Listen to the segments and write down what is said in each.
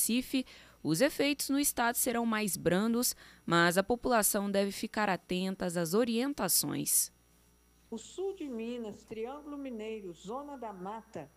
Nassif, os efeitos no estado serão mais brandos, mas a população deve ficar atenta às orientações. O sul de Minas, Triângulo Mineiro, Zona da Mata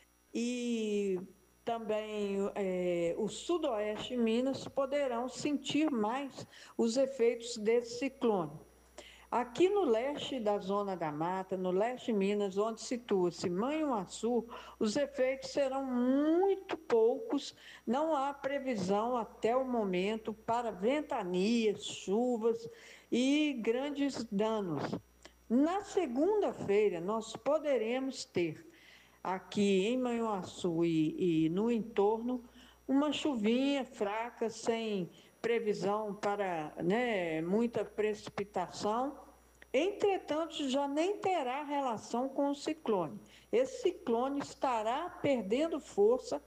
e também o sudoeste de Minas poderão sentir mais os efeitos desse ciclone. Aqui no leste da Zona da Mata, no leste de Minas, onde situa-se Manhuaçu, os efeitos serão muito poucos, não há previsão até o momento para ventanias, chuvas e grandes danos. Na segunda-feira, nós poderemos ter aqui em Manhuaçu e no entorno uma chuvinha fraca, sem previsão para muita precipitação. Entretanto, já nem terá relação com o ciclone. Esse ciclone estará perdendo força.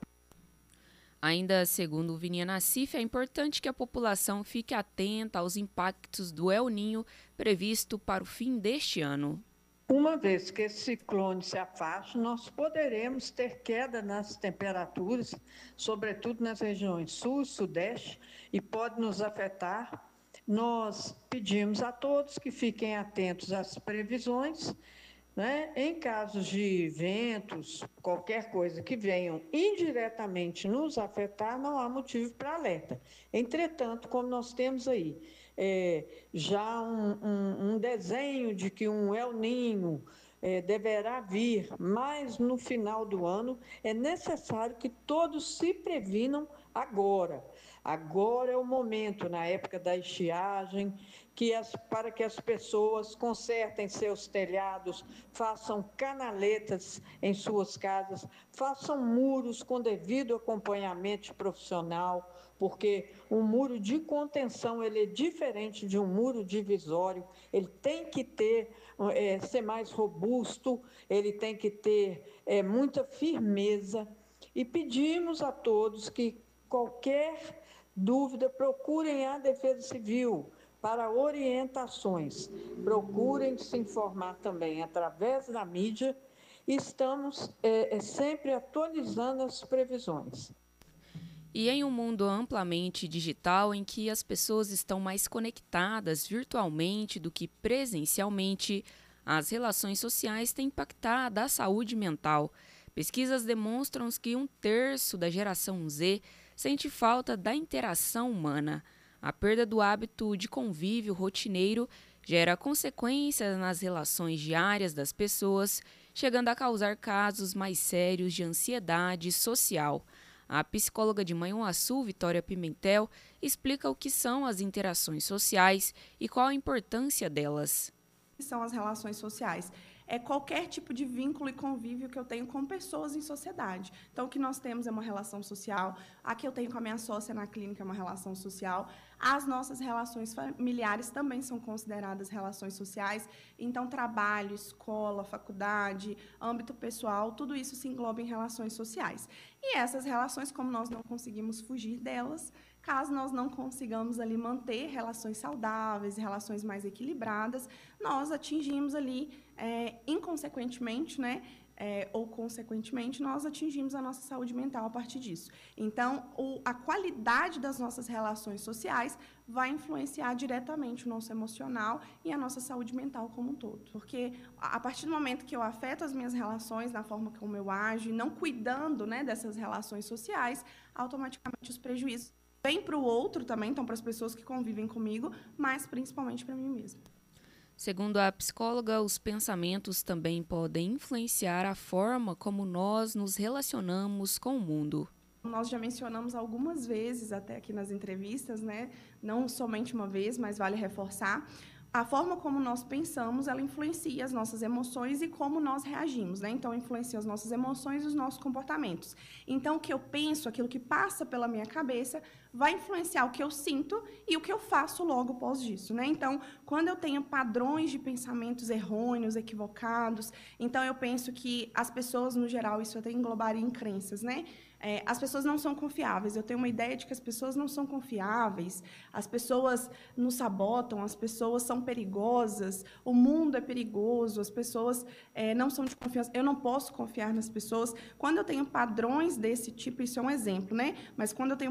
Ainda segundo o Vinia Nassif, é importante que a população fique atenta aos impactos do El Ninho previsto para o fim deste ano. Uma vez que esse ciclone se afaste, nós poderemos ter queda nas temperaturas, sobretudo nas regiões sul e sudeste, e pode nos afetar. Nós pedimos a todos que fiquem atentos às previsões, Em casos de ventos, qualquer coisa que venham indiretamente nos afetar, não há motivo para alerta. Entretanto, como nós temos aí já um desenho de que um El Ninho deverá vir mais no final do ano, é necessário que todos se previnam agora. Agora é o momento, na época da estiagem, para que as pessoas consertem seus telhados, façam canaletas em suas casas, façam muros com devido acompanhamento profissional, porque um muro de contenção ele é diferente de um muro divisório, ele tem que ser mais robusto, ele tem que ter muita firmeza, e pedimos a todos que qualquer dúvida procurem a Defesa Civil para orientações, procurem se informar também através da mídia, e estamos sempre atualizando as previsões. E em um mundo amplamente digital em que as pessoas estão mais conectadas virtualmente do que presencialmente, as relações sociais têm impactado a saúde mental. Pesquisas demonstram que 1/3 da geração Z sente falta da interação humana. A perda do hábito de convívio rotineiro gera consequências nas relações diárias das pessoas, chegando a causar casos mais sérios de ansiedade social. A psicóloga de Manhuaçu, Vitória Pimentel, explica o que são as interações sociais e qual a importância delas. São as relações sociais. É qualquer tipo de vínculo e convívio que eu tenho com pessoas em sociedade. Então, o que nós temos é uma relação social, a que eu tenho com a minha sócia na clínica é uma relação social, as nossas relações familiares também são consideradas relações sociais, então, trabalho, escola, faculdade, âmbito pessoal, tudo isso se engloba em relações sociais. E essas relações, como nós não conseguimos fugir delas, caso nós não consigamos ali manter relações saudáveis, relações mais equilibradas, nós atingimos ali, inconsequentemente, ou consequentemente, nós atingimos a nossa saúde mental a partir disso. Então, a qualidade das nossas relações sociais vai influenciar diretamente o nosso emocional e a nossa saúde mental como um todo. Porque a partir do momento que eu afeto as minhas relações, na forma como eu ajo, e não cuidando dessas relações sociais, automaticamente os prejuízos vêm para o outro também, então para as pessoas que convivem comigo, mas principalmente para mim mesma. Segundo a psicóloga, os pensamentos também podem influenciar a forma como nós nos relacionamos com o mundo. Nós já mencionamos algumas vezes, até aqui nas entrevistas, não somente uma vez, mas vale reforçar, a forma como nós pensamos, ela influencia as nossas emoções e como nós reagimos, Então, influencia as nossas emoções e os nossos comportamentos. Então, o que eu penso, aquilo que passa pela minha cabeça, vai influenciar o que eu sinto e o que eu faço logo após disso, Então, quando eu tenho padrões de pensamentos errôneos, equivocados, então eu penso que as pessoas, no geral, isso até englobaria em crenças, as pessoas não são confiáveis. Eu tenho uma ideia de que as pessoas não são confiáveis, as pessoas nos sabotam, as pessoas são perigosas, o mundo é perigoso, as pessoas não são de confiança, eu não posso confiar nas pessoas. Quando eu tenho padrões desse tipo, isso é um exemplo, Mas quando eu tenho